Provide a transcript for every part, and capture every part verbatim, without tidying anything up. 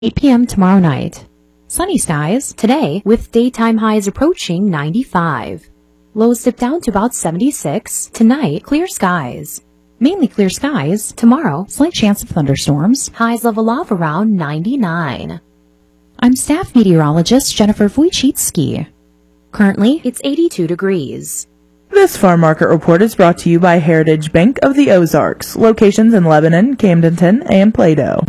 eight p m tomorrow night. Sunny skies today with daytime highs approaching ninety-five. Lows dip down to about seventy-six. Tonight, clear skies. Mainly clear skies. Tomorrow, slight chance of thunderstorms. Highs level off around ninety-nine. I'm staff meteorologist Jennifer Wojcicki. Currently, it's eighty-two degrees. This farm market report is brought to you by Heritage Bank of the Ozarks. Locations in Lebanon, Camdenton, and Plato.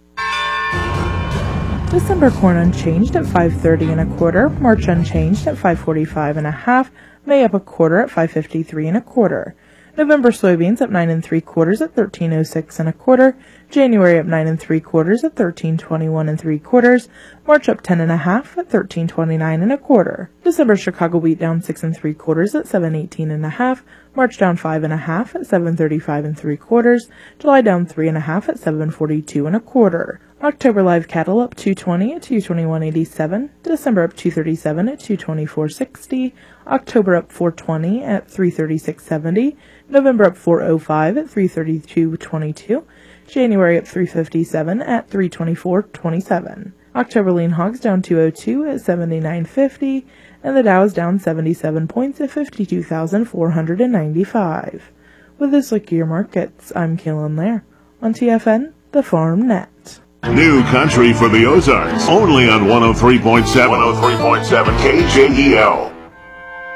December corn unchanged at five thirty and a quarter. March unchanged at five forty-five and a half. May up a quarter at five fifty-three and a quarter. November soybeans up nine and three quarters at thirteen oh six and a quarter. January up nine and three quarters at thirteen twenty-one and three quarters. March up ten and a half at thirteen twenty-nine and a quarter. December Chicago wheat down six and three quarters at seven eighteen and a half. March down five and a half at seven thirty-five and three quarters. July down three and a half at seven forty-two and a quarter. October live cattle up two twenty at two twenty-one eighty-seven. December up two thirty-seven at two twenty-four sixty. October up four twenty at three thirty-six seventy. November up four oh five at three thirty-two twenty-two. January up three fifty-seven at three twenty-four twenty-seven. October lean hogs down two oh two at seventy-nine fifty, and the Dow is down seventy-seven points at fifty-two thousand four hundred ninety-five. With this look at your markets, I'm Kaylin Lair on T F N, the Farm Net. New country for the Ozarks, only on one oh three point seven, one oh three point seven K J E L.